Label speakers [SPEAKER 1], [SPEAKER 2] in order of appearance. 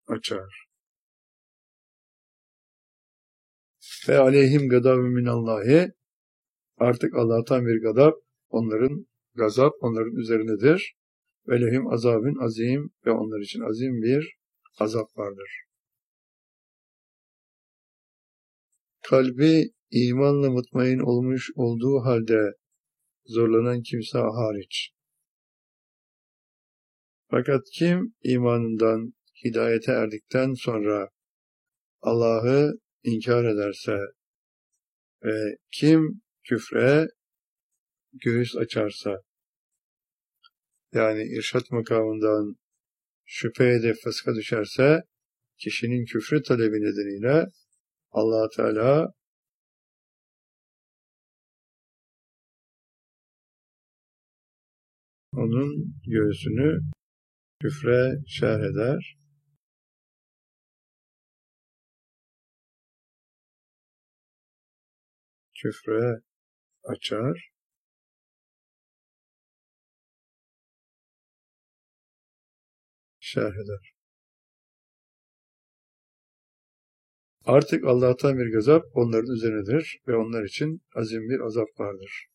[SPEAKER 1] açar. Ve aleyhim gadabun minallahi, artık Allah'tan bir gazap onların üzerindedir. Ve lehum azabun azim, ve onlar için azim bir azap vardır. Kalbi imanla mutmain olmuş olduğu halde zorlanan kimse hariç. Fakat kim imanından hidayete erdikten sonra Allah'ı inkar ederse ve kim küfre göğüs açarsa, yani irşat makamından şüphe edip fıska düşerse, kişinin küfrü talebi nedeniyle Allah Teala onun göğsünü küfre şerh eder. Küfre açar. Şerh eder. Artık Allah'tan bir gazap onların üzerinedir ve onlar için azim bir azap vardır.